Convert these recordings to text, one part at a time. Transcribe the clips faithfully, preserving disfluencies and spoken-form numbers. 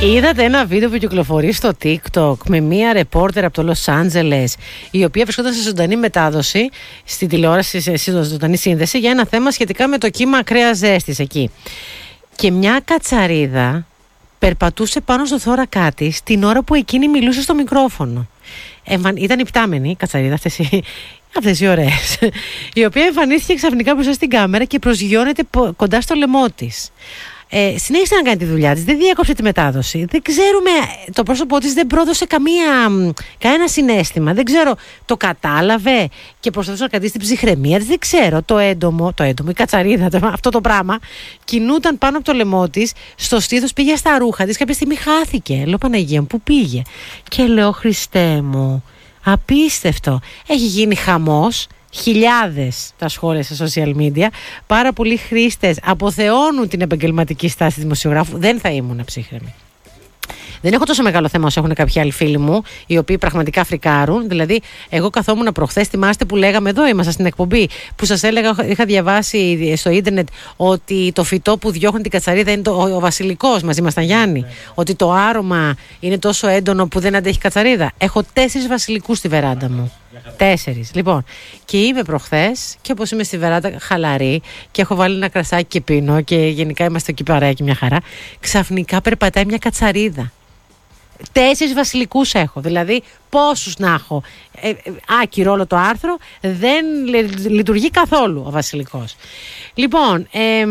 Είδατε ένα βίντεο που κυκλοφορεί στο TikTok με μία ρεπόρτερ από το Λος Άντζελες, η οποία βρισκόταν σε ζωντανή μετάδοση στη τηλεόραση, σε ζωντανή σύνδεση, για ένα θέμα σχετικά με το κύμα ακραίας ζέστης εκεί. Και μια κατσαρίδα περπατούσε πάνω στο θώρακά της την ώρα που εκείνη μιλούσε στο μικρόφωνο. Εμφαν... Ήταν υπτάμενη η κατσαρίδα αυτές οι... Αυτές οι ωραίες, η οποία εμφανίστηκε ξαφνικά μπροστά στην κάμερα και προσγειώνεται κοντά στο λαιμό της. Ε, συνέχισε να κάνει τη δουλειά της, δεν διέκοψε τη μετάδοση. Δεν ξέρουμε, το πρόσωπό της δεν πρόδωσε καμία, κανένα συναίσθημα. Δεν ξέρω, το κατάλαβε και προσπαθούσε να κρατήσει την ψυχραιμία της. Δεν ξέρω, το έντομο, το έντομο, η κατσαρίδα, το, αυτό το πράγμα, κινούταν πάνω από το λαιμό της, στο στήθος, πήγε στα ρούχα της. Κάποια στιγμή χάθηκε. Λέω, Παναγία μου, πού πήγε? Και λέω, Χριστέ μου, απίστευτο. Έχει γίνει χαμός. Χιλιάδες τα σχόλια στα social media. Πάρα πολλοί χρήστες αποθεώνουν την επαγγελματική στάση δημοσιογράφου. Δεν θα ήμουν ψύχρεμη. Δεν έχω τόσο μεγάλο θέμα όσο έχουν κάποιοι άλλοι φίλοι μου, οι οποίοι πραγματικά φρικάρουν. Δηλαδή, εγώ καθόμουν προχθές, θυμάστε που λέγαμε εδώ, ήμασταν στην εκπομπή, που σας έλεγα, είχα διαβάσει στο ίντερνετ ότι το φυτό που διώχνει την κατσαρίδα είναι το, ο, ο βασιλικός, μαζί μας ήταν Γιάννη. Yeah. Ότι το άρωμα είναι τόσο έντονο που δεν αντέχει κατσαρίδα. Έχω τέσσερις βασιλικούς στη βεράντα μου. Τέσσερις. Λοιπόν, και είμαι προχθές, και όπως είμαι στη βεράντα χαλαρή, και έχω βάλει ένα κρασάκι και πίνω, και γενικά είμαστε εκεί παρέακι μια χαρά. Ξαφνικά περπατάει μια κατσαρίδα. Τέσσερις βασιλικούς έχω. Δηλαδή, πόσους να έχω? Ε, ε, άκυρο όλο το άρθρο. Δεν λειτουργεί καθόλου ο βασιλικός. Λοιπόν, ε,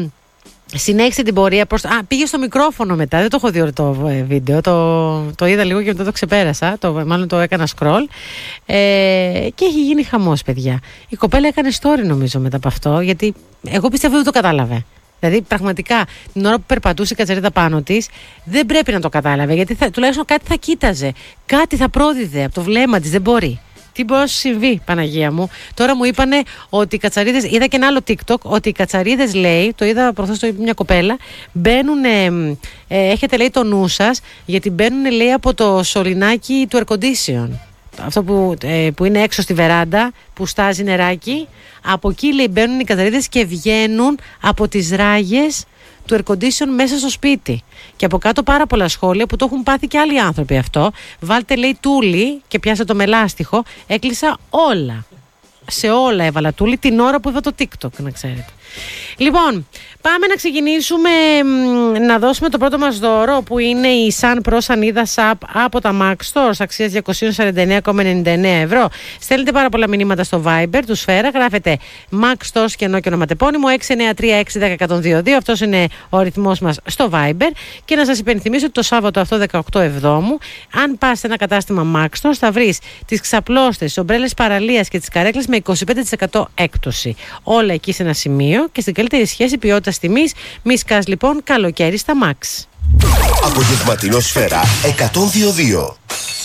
συνέχισε την πορεία προς... Α, πήγε στο μικρόφωνο μετά. Δεν το έχω δει το βίντεο. Το, το είδα λίγο και μετά το ξεπέρασα. Το, μάλλον το έκανα scroll. Ε, και έχει γίνει χαμός, παιδιά. Η κοπέλα έκανε story, νομίζω, μετά από αυτό. Γιατί εγώ πιστεύω ότι το κατάλαβε. Δηλαδή, πραγματικά, την ώρα που περπατούσε η κατσαρίδα πάνω της, δεν πρέπει να το κατάλαβε. Γιατί θα, τουλάχιστον κάτι θα κοίταζε. Κάτι θα πρόδιδε από το βλέμμα της. Δεν μπορεί. Τι μπορεί να σου συμβεί, Παναγία μου? Τώρα μου είπανε ότι οι κατσαρίδες. Είδα και ένα άλλο TikTok ότι οι κατσαρίδες, λέει, το είδα προχθές, το είπε μια κοπέλα, μπαίνουν. Ε, ε, έχετε, λέει, το νου σας, γιατί μπαίνουν, λέει, από το σωληνάκι του air condition. Αυτό που, ε, που είναι έξω στη βεράντα, που στάζει νεράκι. Από εκεί, λέει, μπαίνουν οι κατσαρίδες και βγαίνουν από τις ράγες του air condition μέσα στο σπίτι. Και από κάτω πάρα πολλά σχόλια που το έχουν πάθει και άλλοι άνθρωποι αυτό. Βάλτε, λέει, τούλι και πιάσε το μελάστιχο. Έκλεισα όλα. Σε όλα έβαλα τούλι την ώρα που είδα το TikTok, να ξέρετε. Λοιπόν, πάμε να ξεκινήσουμε να δώσουμε το πρώτο μας δώρο, που είναι η Sun Pro Sanida Sap από τα Max Stores, αξίας διακόσια σαράντα εννέα κόμμα ενενήντα εννέα ευρώ. Στέλνετε πάρα πολλά μηνύματα στο Viber του Σφαίρα, γράφετε Max Stores και ενώ και ονοματεπώνυμο έξι εννέα τρία έξι ένα μηδέν ένα μηδέν δύο. Αυτός είναι ο αριθμός μας στο Viber. Και να σας υπενθυμίσω ότι το Σάββατο αυτό, δεκαοκτώ Εβδόμου, αν πας σε ένα κατάστημα Max Stores, θα βρεις τις ξαπλώστες, τις ομπρέλες παραλίας και τις καρέκλες με είκοσι πέντε τοις εκατό έκπτωση. Όλα εκεί σε ένα σημείο και στην καλύτερη σχέση ποιότητας τιμής. Μη σκάς, λοιπόν, καλοκαίρι στα Max. Απογευματινό Σφαίρα εκατόν δύο κόμμα δύο.